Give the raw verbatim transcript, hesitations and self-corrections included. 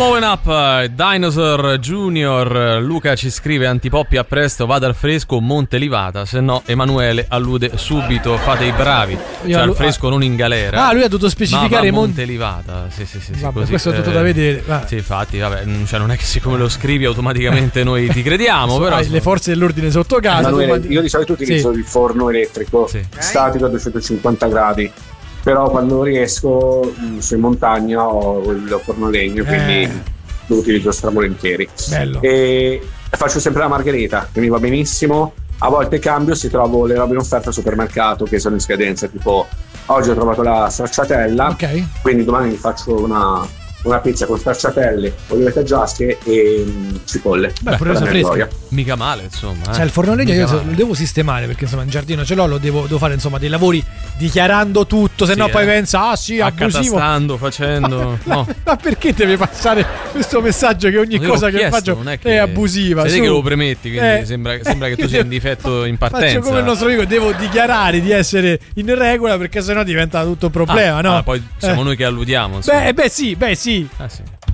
Blowing Up, Dinosaur Junior. Luca ci scrive: Antipoppi, a presto, vada al fresco, Monte Livata, se no Emanuele allude subito, fate i bravi. Cioè al fresco, non in galera. Ah, lui ha dovuto specificare ma, ma Monte Monte Livata. Sì, sì, sì, sì, vabbè, così, questo è tutto eh, da vedere. Va. Sì, infatti, vabbè, cioè non è che siccome lo scrivi automaticamente noi ti crediamo, però hai le forze dell'ordine sotto casa. Emanuele, mandi... io di solito utilizzo sì. il forno elettrico sì. statico a duecentocinquanta gradi. Però quando riesco mh, su in montagna ho il forno legno, quindi eh. lo utilizzo stravolentieri. Bello. E faccio sempre la margherita, che mi va benissimo. A volte cambio, se trovo le robe in offerta al supermercato che sono in scadenza, tipo oggi ho trovato la stracciatella, okay. quindi domani mi faccio una, una pizza con stracciatelle, olivette giasche e mh, cipolle. Beh, pure resa fresca. Mica male, insomma. Eh. Cioè il forno a legna io male. lo devo sistemare, perché insomma in giardino ce l'ho, lo devo, devo fare insomma dei lavori dichiarando tutto, se sì, no eh. poi pensa ah sì, abusivo. Accatastando, facendo. Ma, no. ma perché deve passare questo messaggio che ogni cosa che chiesto, faccio non è, che è abusiva? Vedi su. che lo premetti, quindi eh. sembra, sembra che tu sia in difetto in partenza. Faccio come il nostro amico, devo dichiarare di essere in regola, perché sennò diventa tutto un problema, ah, no? Ah, poi siamo eh. noi che alludiamo. Insomma. Beh, beh sì, beh sì. Ah, sì.